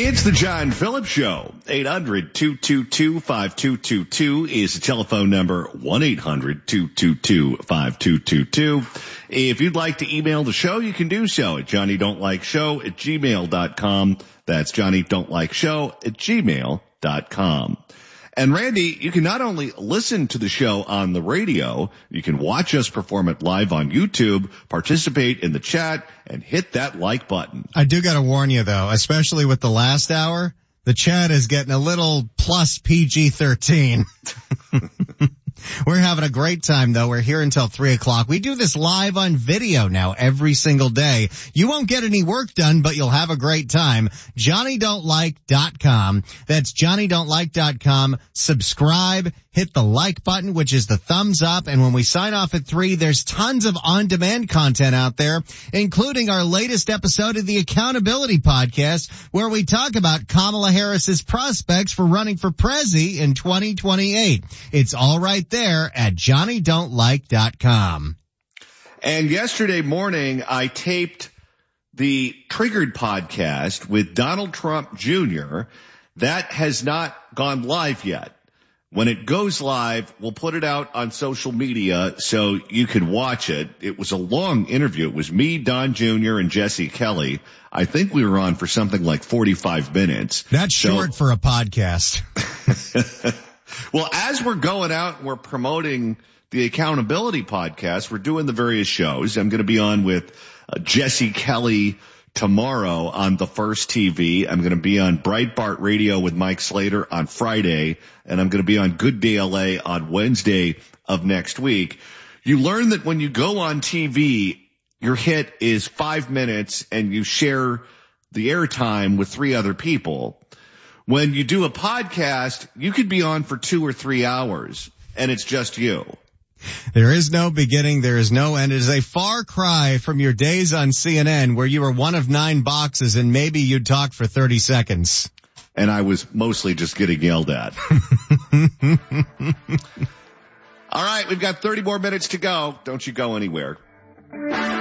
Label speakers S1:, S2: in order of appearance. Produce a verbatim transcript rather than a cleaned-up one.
S1: It's the John Phillips Show. eight hundred, two two two, five two two two is the telephone number. one eight hundred, two two two, five two two two. If you'd like to email the show, you can do so at johnny don't like show at gmail dot com. That's johnny don't like show at gmail dot com. And Randy, you can not only listen to the show on the radio, you can watch us perform it live on YouTube, participate in the chat, and hit that like button.
S2: I do got to warn you, though, especially with the last hour, the chat is getting a little plus P G thirteen. We're having a great time, though. We're here until three o'clock. We do this live on video now every single day. You won't get any work done, but you'll have a great time. johnny don't like dot com. That's johnny don't like dot com. Subscribe. Hit the like button, which is the thumbs up. And when we sign off at three, there's tons of on-demand content out there, including our latest episode of the Accountability Podcast, where we talk about Kamala Harris's prospects for running for Prezi in twenty twenty-eight. It's all right there at johnny don't like dot com.
S1: And yesterday morning, I taped the Triggered podcast with Donald Trump Junior That has not gone live yet. When it goes live, we'll put it out on social media so you can watch it. It was a long interview. It was me, Don Junior, and Jesse Kelly. I think we were on for something like forty-five minutes.
S2: That's
S1: so,
S2: short for a podcast.
S1: Well, as we're going out and we're promoting the Accountability Podcast, we're doing the various shows. I'm going to be on with uh, Jesse Kelly tomorrow on The First T V. I'm going to be on Breitbart Radio with Mike Slater on Friday, and I'm going to be on Good Day L A on Wednesday of next week. You learn that when you go on T V, your hit is five minutes and you share the airtime with three other people. When you do a podcast, you could be on for two or three hours, and it's just you.
S2: There is no beginning, there is no end. It is a far cry from your days on C N N where you were one of nine boxes and maybe you'd talk for thirty seconds.
S1: And I was mostly just getting yelled at. All right, we've got thirty more minutes to go. Don't you go anywhere.